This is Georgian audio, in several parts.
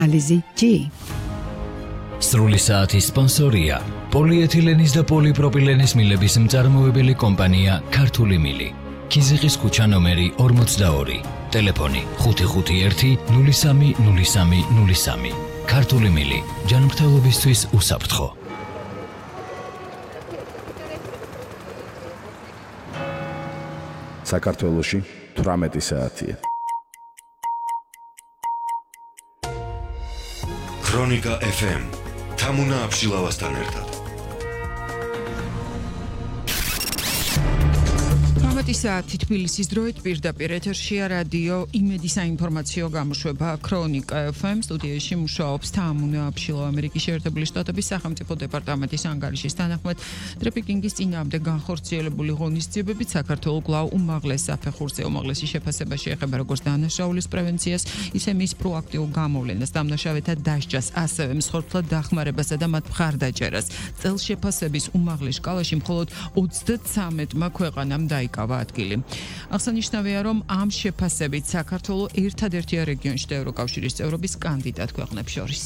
Alizi G. სრული საათის სპონსორია პოლიეთილენის და პოლიპროპილენის მილების მწარმოებელი კომპანია ქართული მილი. ქიზიყის ქუჩა ნომერი 42. ტელეფონი 551-030303. ქართული მილი. ჯანმრთელობისთვის უსაფრთხო. საქართველოში 18 საათია. ქრონიკა FM. თამუნა აბშილავასთან ერთად. 18 საათი თბილისის დროით პირდაპირ ეთერშია რადიო იმედის საინფორმაციო გამოშვება ქრონიკა FM. სტუდიაში მუშაობს თამუნა აბშილავა, ამერიკის შეერთებული შტატების სახელმწიფო დეპარტამენტის ანგარიშის თანახმად. ტრაფიკინგის წინააღმდეგ განხორციელებული ღონისძიებებით საქართველოს კვლავ უმაღლეს საფეხურზე უმაღლესი შეფასება შეეხება როგორც დანაშაულის პრევენციას, ისე მის პროაქტიულ გამოვლენას, დამნაშავეთა დასჯას, ასევე მსხვერპლად დახმარებასა და მათ მხარდაჭერას. წელს შეფასების უმაღლეს სკალაში მხოლოდ 33-მა ქვეყანამ დაიკავა ადგილი. აღსანიშნავია, რომ ამ შეფასებით საქართველოს ერთადერთია რეგიონში და ევროკავშირის წევრობის კანდიდატ ქვეყნებს შორის.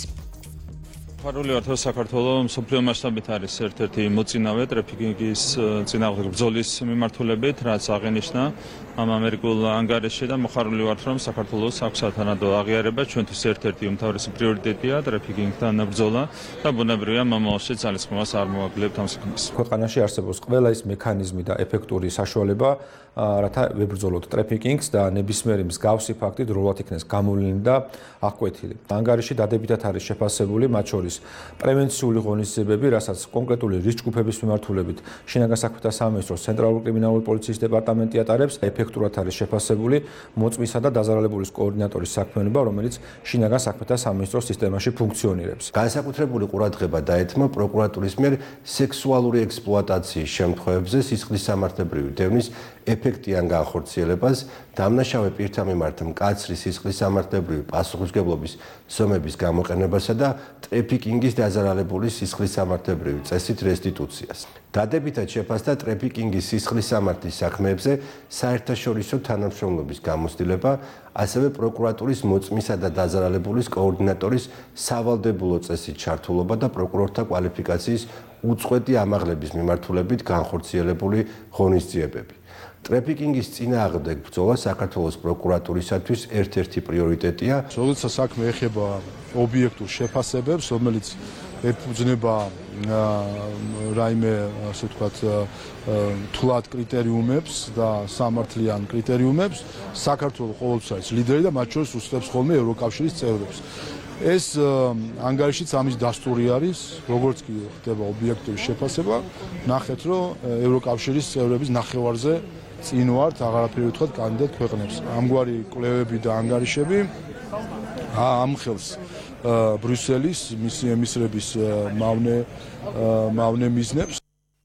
ფარული ვართ, რომ საქართველოს მსოფლიო მასშტაბით არის ერთ-ერთი მოწინავე ტრაფიკინგის წინააღმდეგ ბრძოლის მიმართულებით, რაც აღენიშნა ამ ამერიკულ ანგარიშში და მოხარული ვართ, რომ საქართველოს აქვს სათანადო აღიარება, ჩვენთვის ერთ-ერთი უმთავრესი პრიორიტეტია ტრაფიკინგთან ბრძოლა და ბუნებრივია მომავალში ძალისხმევას არ მოვაგლებთ ამ საქმეს. ქვეყანაში არსებობს ყველა ის მექანიზმი და ეფექტური საშუალება, რათა ვებრძოლოთ ტრაფიკინგს და ნებისმიერი მსგავსი ფაქტი დროულად იქნეს გამოვლენილი და აღკვეთილი. ანგარიში დადებითად არის შეფასებული, მათ შორის პრევენციული ღონისძიებები, რასაც კონკრეტული რისკ ჯგუფების მიმართულებით შინაგან საქმეთა სამინისტროს ცენტრალური კრიმინალური პოლიციის დეპარტამენტი ატარებს. ეფექტურად არის შეფასებული მოწმისა და დაზარალებულის კოორდინატორის საქმიანობა, რომელიც შინაგან საქმეთა სამინისტროს სისტემაში ფუნქციონირებს. განსაკუთრებული ყურადღება დაეთმო პროკურატურის მიერ სექსუალური ექსპლუატაციის შემთხვევებზე სისხლისამართლებრივი დევნის ეფექტიან განხორციელებას, დამნაშავე პირთა მიმართ მკაცრი სისხლისამართლებრივი პასუხისმგებლობის ზომების გამოყენებასა და ტრაფიკინგის დაზარალებული სისხლისამართლებრივი წესით რესტიტუციას. დადებითად შეფასდა ტრაფიკინგის სისხლისამართლის საქმეებზე საერთაშორისო თანამშრომლობის გამოცდილება, ასევე პროკურატურის მოწმისა და დაზარალებულის კოორდინატორის სავალდებულო წესით ჩართულობა და პროკურორთა კვალიფიკაციის უწყვეტი ამაღლების მიმართულებით განხორციელებული ღონისძიებები. ტრაფიკინგის წინააღმდეგ ბრძოლა საქართველოს პროკურატურისათვის ერთ-ერთი პრიორიტეტია. როდესაც საქმე ეხება ობიექტურ შეფასებებს, რომელიც ეფუძნება რაიმე, ასე ვთქვათ, თვლად კრიტერიუმებს და სამართლიან კრიტერიუმებს, საქართველოს ყოველთვის არის ლიდერი და მათ შორის უსწრებს ხოლმე ევროკავშირის წევრებს. ეს ანგარიშიც ამის დასტური არის, როგორც კი ხდება ობიექტური შეფასება, ნახეთ, რომ ევროკავშირის წევრების ნახევარზე წინ ვართ, აღარაფერი ვთქვათ კანდიდატ ქვეყნებს. ამგვარი კვლევები და ანგარიშები ამხელს ბრიუსელის მისი ემისრების მავნე მიზნებს.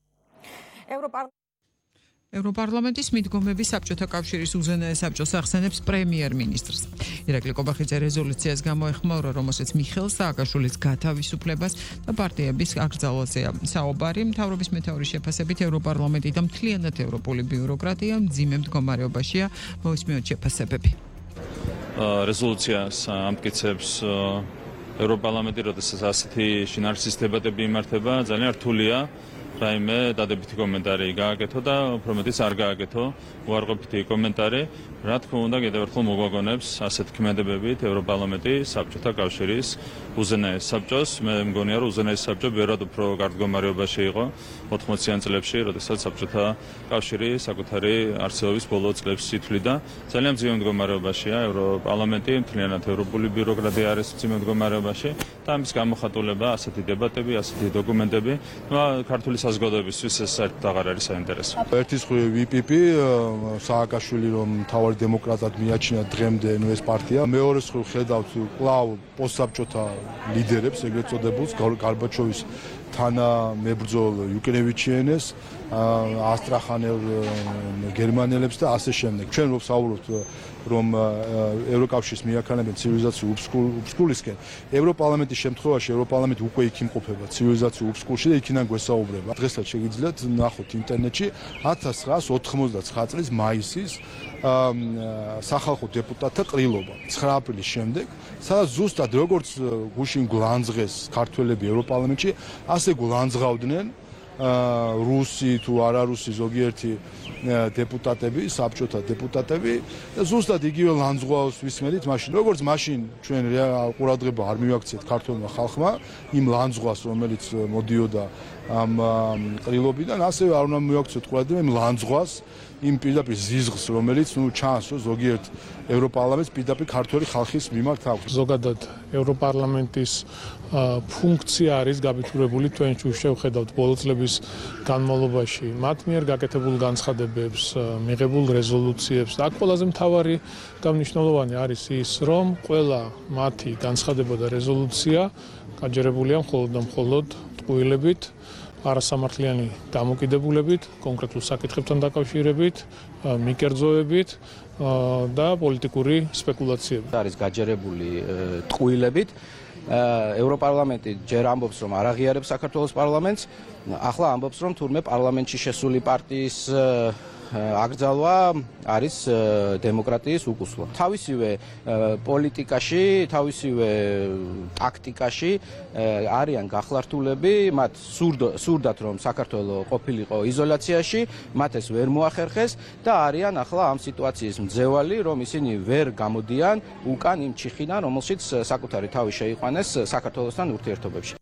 ევროპარლამენტის მიდგომები საბჭოთა კავშირის უზენაეს საბჭოს ახსენებს პრემიერ-მინისტრს. ირაკლი კობახიძე რეზოლუციას გამოეხმაურა, რომელსაც მიხეილ სააკაშვილის გათავისუფლებას და პარტიების აკრძალვაზეა საუბარი. მთავრობის მეთაურის შეფასებით ევროპარლამენტი და მთლიანად ევროპული ბიუროკრატია მძიმე მდგომარეობაშია. მოვისმინოთ შეფასებები. რეზოლუციას ამტკიცებს ევროპარლამენტი, როდესაც ასეთი შინაარსის დებატები იმართება, ძალიან რთულია. რაიმე დადებითი კომენტარი გააკეთო და უფრო მეტიც არ გააკეთო უარყოფითი კომენტარი. რა თქმა უნდა, კიდევ ერთხელ მოგვაგონებს ასეთ ქმედებებით ევროპარლამენტი საბჭოთა კავშირის უზენაეს საბჭოს. მე მგონია, რომ უზენაეს საბჭო ბევრად უფრო კარგ მდგომარეობაში იყო 80-იან წლებში, როდესაც საბჭოთა კავშირი საკუთარი არსებობის ბოლო წლებს ითვლიდა. ძალიან მძიმე მდგომარეობაშია ევროპარლამენტი, მთლიანად ევროპული ბიუროკრატია არის მძიმე მდგომარეობაში და ამის გამოხატულება ასეთი დებატები, ასეთი დოკუმენტები, ქართული საზოგადოებისთვის ეს საერთოდ აღარ არის საინტერესო. ერთის მხრივ VPP სააკაშვილი რომ მთავარი დემოკრატად მიაჩნია დღემდე ეს პარტია. მეორეს მხრივ ხედავთ კვლავ პოსტსაბჭოთა ლიდერებს, ეგრეთ წოდებულს, გარბაჩოვის თანამებრძოლ იუკრევიჩიენეს, ასტრახანელ გერმანელებს და ასე შემდეგ. ჩვენ რო ვსაუბრობთ რომ ევროკავშირის მიაქანებენ ცივილიზაციის უბსკულისკენ, ევროპარლამენტის შემთხვევაში ევროპარლამენტი უკვე იქ იმყოფება ცივილიზაციის უბსკულში და იქიდან გვესაუბრება. დღესაც შეგიძლიათ ნახოთ ინტერნეტში 1999 წლის მაისის სახალხო დეპუტატთა ყრილობა 9 აპრილის შემდეგ, სადაც ზუსტად როგორც გუშინ გულანძღეს ქართველები ევროპარლამენტში, ასე გულანძღავდნენ რუსი თუ არარუსი ზოგიერთი დეპუტატები, საბჭოთა დეპუტატები და ზუსტად იგივე ლანძღვაოს ვისმენთ მაშინ, როგორც მაშინ ჩვენ ყურადღება არ მივაქციეთ ქართველმა ხალხმა იმ ლანძღვას, რომელიც მოდიოდა ამ ყრილობიდან, ასევე არ უნდა მივაქციოთ ყურადღება იმ ლანძღვას, იმ პირდაპირ ზიზღს, რომელიც ჩანს, რომ ზოგიერთ ევროპარლამენტს პირდაპირ ქართველი ხალხის მიმართ აქვს. ზოგადად ევროპარლამენტის ფუნქცია არის გაბიტურებული თქვენ შევხედავთ ბოლო წლების განმავლობაში მათ მიერ გაკეთებულ განცხადებებს, მიღებულ რეზოლუციებს. აქ ყველაზე მთავარი და მნიშვნელოვანი არის ის, რომ ყველა მათი განცხადება და რეზოლუცია გაჯერებულია მხოლოდ და მხოლოდ ტყუილებით, არასამართლიანი დამოკიდებულებით, კონკრეტულ საკითხებთან დაკავშირებით, მიკერძოებით და პოლიტიკური სპეკულაციებით. არის გაჯერებული ტყუილებით. ევროპარლამენტი ჯერ ამბობს, რომ არ აღიარებს საქართველოს პარლამენტს, ახლა ამბობს, რომ თურმე პარლამენტში შესული პარტიის აკრძალვა არის დემოკრატიის უკუსლა. თავისივე პოლიტიკაში, თავისივე ტაქტიკაში არიან გახლართულები, მათ სურდათ, რომ საქართველო ყოფილიყო იზოლაციაში, მათ ეს ვერ მოახერხეს და არიან ახლა ამ სიტუაციის მძევალი, რომ ისინი ვერ გამოდიან უკან იმ ჩიხიდან, რომელშიც საკუთარი თავი შეიყვანეს საქართველოსთან ურთიერთობებში.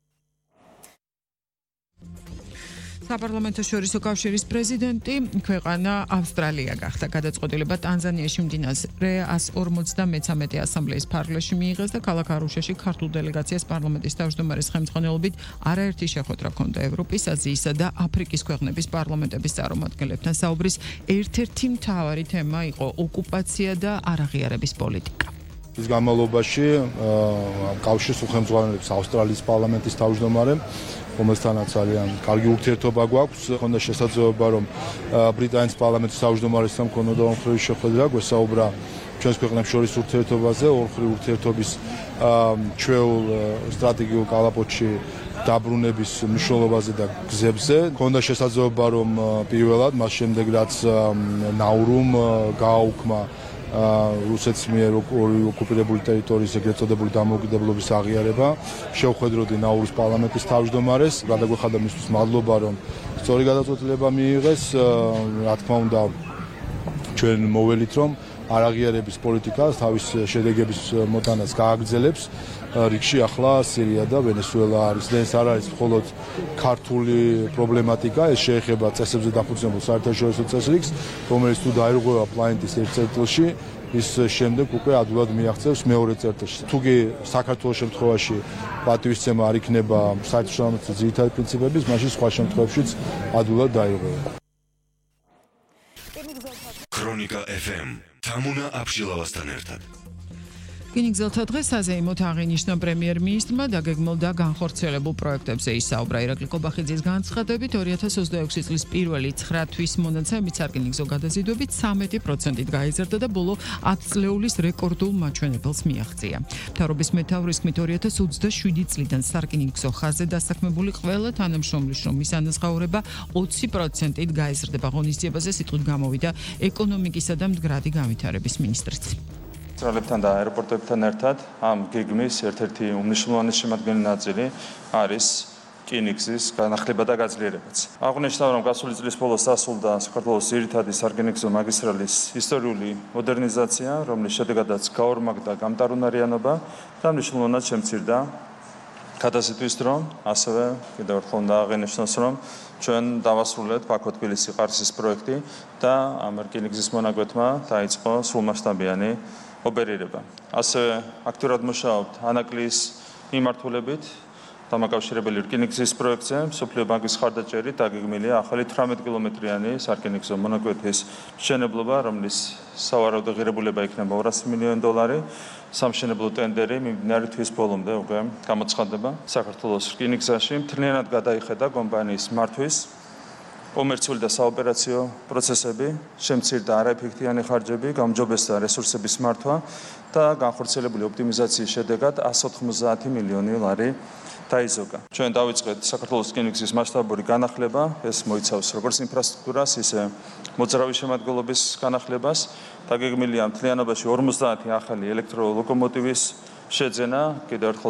საპარლამენტო შორისო კავშირის პრეზიდენტი ქვეყანა ავსტრალია გახდა. გადაწყვეტილება ტანზანიაში მდინარე 153 ასამბლეის ფარგლებში მიიღეს და ქალაქ არუშაში ქართულ დელეგაციას პარლამენტის თავმჯდომარის ხელმძღვანელობით არაერთი შეხვედრა ჰქონდა ევროპის, აზიისა და აფრიკის ქვეყნების პარლამენტების წარმომადგენლებთან. საუბრის ერთ-ერთი მთავარი თემა იყო ოკუპაცია და არაღიარების პოლიტიკა. ის განმავლობაში კავშირის ხელმძღვანელებს ავსტრალიის პარლამენტის თავმჯდომარემ, რომელთანაც ძალიან კარგი ურთიერთობა გვაქვს, ხონდა შესაძლებლობა, რომ ბრიტანეთის პარლამენტის თავმჯდომარესთან მქონოდა ორმხრივი შეხვედრა, გვესაუბრა ჩვენს ქვეყნებს შორის ურთიერთობაზე, ორმხრივი ურთიერთობის ჩვეულ სტრატეგიულ კალაპოტში დაბრუნების მნიშვნელობაზე და გზებზე. ხონდა შესაძლებლობა, რომ პირველად მას შემდეგ რაც ნაურუმ გააუქმა რუსეთის მიერ ოკუპირებული ტერიტორიის ეგრეთ წოდებული დამოუკიდებლობის აღიარება, შევხვედროდი ნაურის პარლამენტის თავმჯდომარეს, გადაგვეხადა მისთვის მადლობა, რომ სწორი გადაწყვეტილება მიიღეს. რა თქმა უნდა, ჩვენ მოველით, რომ არაღიარების პოლიტიკა თავის შედეგების მოტანას გააგრძელებს. რიგში ახლა სირია და ვენესუელა არის. ეს არ არის მხოლოდ ქართული პრობლემატიკა, ეს შეეხება წესებზე დაფუძნებულ საერთაშორისო წესრიგს, რომელიც თუ დაირღვევა პლანეტის ერთ წერტილში, ის შემდეგ უკვე ადვილად მიაღწევს მეორე წერტილში. თუკი საქართველოს შემთხვევაში პატივისცემა არ იქნება საერთაშორისო ძირითადი პრინციპების, მაშინ სხვა შემთხვევებშიც ადვილად დაირღვევა. ქრონიკა FM თამუნა აბშილავასთან ერთად. რკინიგზელთა დღეს საზეიმოდ აღინიშნა პრემიერ-მინისტრმა დაგეგმილ და განხორციელებულ პროექტებზე ისაუბრა. ირაკლი კობახიძის განცხადებით 2026 წლის პირველი 9 თვის მონაცემებით სარკინიგზო გადაზიდვებით 13%-ით გაიზარდა და ბოლო 10 წლეულის რეკორდულ მაჩვენებელს მიაღწია. მთავრობის მეთაურის თქმით 2027 წლიდან სარკინიგზო ხაზზე დასაქმებული ყველა თანამშრომლის შრომის ანაზღაურება 20%-ით გაიზრდება. ღონისძიებაზე სიტყვით გამოვიდა ეკონომიკისა და მდგრადი განვითარების მინისტრიც. ავსტრალიებთან და აეროპორტებთან ერთად ამ გეგმის ერთ-ერთი უმნიშვნელოვანესი შემადგენელი ნაწილი არის რკინიგზის განახლება და გაძლიერებაც. აღნიშნავ, რომ გასული წლის ბოლოს დასრულდა საქართველოს ძირითადი სარკინიგზო მაგისტრალის ისტორიული მოდერნიზაცია, რომლის შედეგადაც გაორმაგდა გამტარუნარიანობა და მნიშვნელოვნად შემცირდა გადაზიდვის დრო. ასევე კიდევ ერთხელ უნდა აღინიშნოს, რომ ჩვენ დავასრულეთ ბაქო-თბილისი-ყარსის პროექტი და ამ რკინიგზის მონაკვეთმა დაიწყო სრულმასშტაბიანი ოპერირება. ასევე აქტიურად მუშაობთ ანაკლის მიმართულებით დამაკავშირებელი რკინიგზის პროექტზე მსოფლიო ბანკის ხარდაჭერით დაგეგმილია ახალი 18 კილომეტრიანი სარკინიგზო მონაკვეთის მშენებლობა, რომლის სავარაუდო ღირებულება იქნება $200 მილიონი. სამშენებლო ტენდერი მიმდინარე თვის ბოლომდე უკვე გამოცხადდება. საქართველოს რკინიგზაში მთლიანად გადაიხედა კომპანიის მართვის კომერციული და საოპერაციო პროცესები, შემცირდა არაეფექტიანი ხარჯები, გამჯობესდა რესურსების მართვა და განხორციელებული ოპტიმიზაციის შედეგად $190 მილიონი დაიზოგა. ჩვენ დავიწყეთ საქართველოს რკინიგზის მასშტაბური განახლება, ეს მოიცავს როგორც ინფრასტრუქტურას, ისე მოძრავი შემადგენლობის განახლებას. დაგეგმილია მთლიანობაში 50 ახალი ელექტროლოკომოტივის შეძენა, კიდევ ერთხელ